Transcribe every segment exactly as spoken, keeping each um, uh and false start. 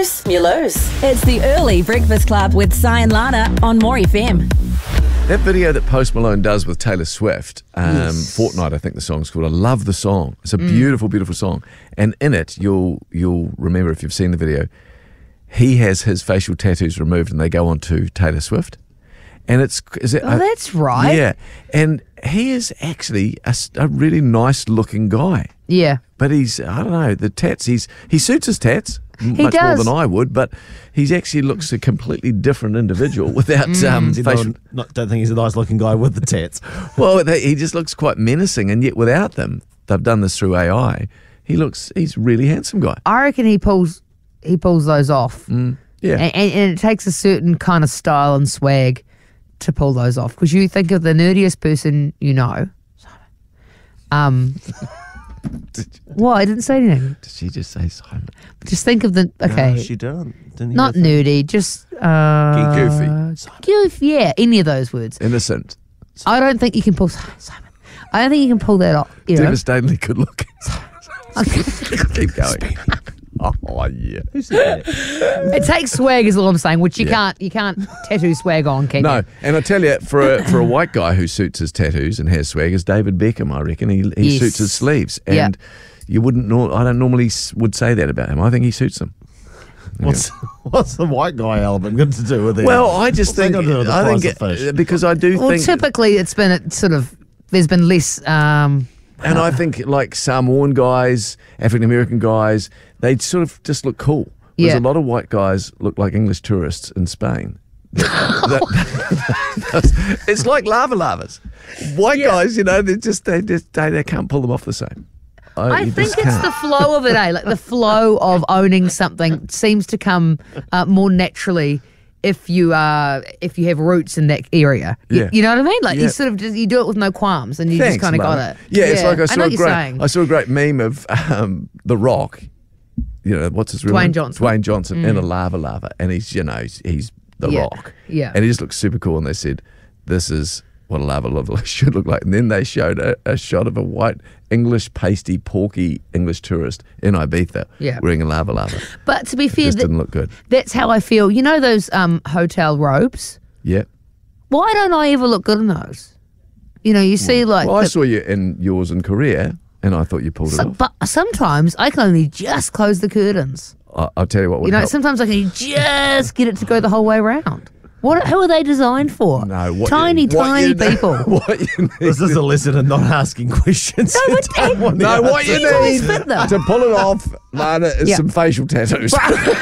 lose, you lose. It's the early Breakfast Club with Si and Lana on More F M. That video that Post Malone does with Taylor Swift, um, Yes. Fortnite, I think the song's called. I love the song. It's a beautiful, beautiful song. And in it, you'll you'll remember if you've seen the video, he has his facial tattoos removed and they go onto Taylor Swift. And it's is it? Oh, that's right. Yeah, and he is actually a, s- a really nice looking guy. Yeah. But he's, I don't know, the tats, he's he suits his tats m- He much does. more than I would, but he's actually looks a completely different individual without Mm. um, You facial. don't, not, don't think he's a nice looking guy with the tats. Well, they, he just looks quite menacing, and yet without them, they've done this through A I. He looks, he's a really handsome guy. I reckon he pulls he pulls those off. Mm, yeah. And, and, and it takes a certain kind of style and swag to pull those off. Because you think of the nerdiest person you know. Um, what? I didn't say anything. Did she just say Simon? Just think of the, okay, No, she didn't. Didn't not you think? nerdy, just uh, Goofy. Goof, yeah, any of those words. Innocent. I don't think you can pull Simon. I don't think you can pull that off. You know? Devastatingly good looking. Keep going. Oh, yeah. Who said that? It takes swag, is all I'm saying, which you Yeah. can't you can't tattoo swag on, can No, you? and I tell you, for a, for a white guy who suits his tattoos and has swag, is David Beckham. I reckon he he Yes. suits his sleeves, Yeah. and you wouldn't. Nor- I don't normally s- would say that about him. I think he suits them. What's, what's the white guy element got to do with it? Well, I just What's that think got to do with the I think price of it- fish? because I do Well, think, typically it's been a sort of there's been less. Um, and I think like Samoan guys, African American guys, they sort of just look cool. Whereas Yeah. a lot of white guys look like English tourists in Spain. That- it's like lava lavas. White guys, you know, they just they just they, they can't pull them off the same. I you think just it's can't. the flow of it, eh? Like the flow of owning something seems to come uh, more naturally if you uh if you have roots in that area. You, Yeah. you know what I mean? Like Yeah. you sort of just, you do it with no qualms, and you Thanks, just kind of got Lana. it. Yeah, it's like I saw know a what you're great saying. I saw a great meme of um, The Rock. You know, what's his real Dwayne name? Johnson. Mm. Dwayne Johnson in a lava lava, and he's you know he's, he's The Yeah. Rock. Yeah. and he just looks super cool. And they said, "This is what a lava lava should look like." And then they showed a, a shot of a white English pasty, porky English tourist in Ibiza Yeah. wearing a lava lava. It But to be fair, just that, didn't look good. that's how I feel. You know those um, hotel robes? Yeah. Why don't I ever look good in those? You know, you see like. Well, I the- saw you in yours in Korea, and I thought you pulled it so- off. but sometimes I can only just close the curtains. I, I'll tell you what would You know, help. sometimes I can just get it to go the whole way around. What? Who are they designed for? No, what tiny, you, what tiny you need- people. What you need This is a lesson in not asking questions. No, You but- don't want the No, what you answers. These always need fit them. to pull it off, Lana, is Yeah. some facial tattoos.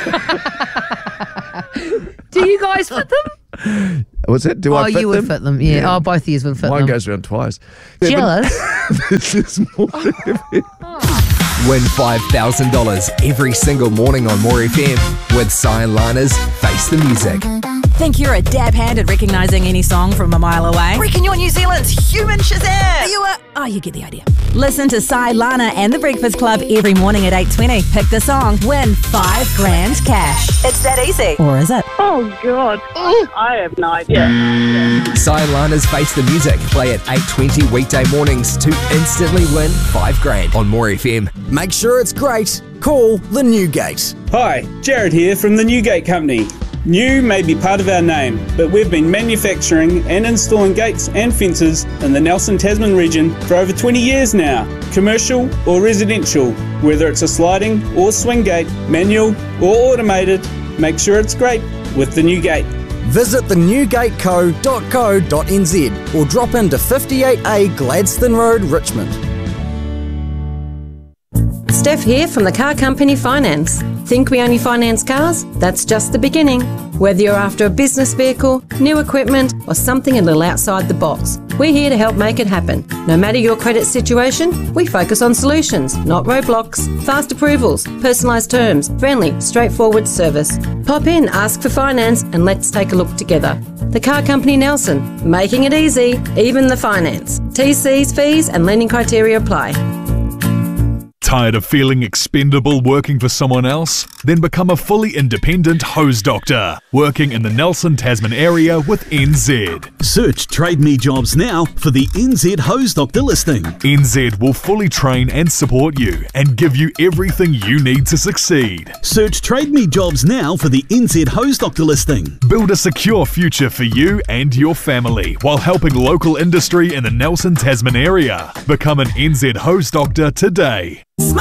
Do you guys fit them? What's it? Do Oh, I fit you would them? fit them. Yeah. Oh, both of you would fit Mine them. goes around twice. Yeah, Jealous? but this is more. Win five thousand dollars every single morning on More F M with Si and Lana's Face the Music. Think you're a dab hand at recognising any song from a mile away? Reckon you're New Zealand's human Shazam. You are. Oh, you get the idea. Listen to Si, Lana and the Breakfast Club every morning at eight twenty. Pick the song, win five grand cash. It's that easy. Or is it? Oh, God. I have no idea. Si and Lana's Face the Music play at eight twenty weekday mornings to instantly win five grand on More F M. Make sure it's great. Call the Newgate. Hi, Jared here from the Newgate Company. New may be part of our name, but we've been manufacturing and installing gates and fences in the Nelson Tasman region for over twenty years now. Commercial or residential, whether it's a sliding or swing gate, manual or automated, make sure it's great with the Newgate. Visit the newgate co dot co dot n z or drop into fifty-eight A Gladstone Road, Richmond. Steph here from the Car Company Finance. Think we only finance cars? That's just the beginning. Whether you're after a business vehicle, new equipment, or something a little outside the box, we're here to help make it happen. No matter your credit situation, we focus on solutions, not roadblocks. Fast approvals, personalised terms, friendly, straightforward service. Pop in, ask for finance, and let's take a look together. The Car Company Nelson, making it easy, even the finance. T Cs, fees, and lending criteria apply. Tired of feeling expendable working for someone else? Then become a fully independent hose doctor, working in the Nelson Tasman area with N Z. Search Trade Me Jobs now for the N Z Hose Doctor listing. N Z will fully train and support you and give you everything you need to succeed. Search Trade Me Jobs now for the N Z Hose Doctor listing. Build a secure future for you and your family while helping local industry in the Nelson Tasman area. Become an N Z Hose Doctor today.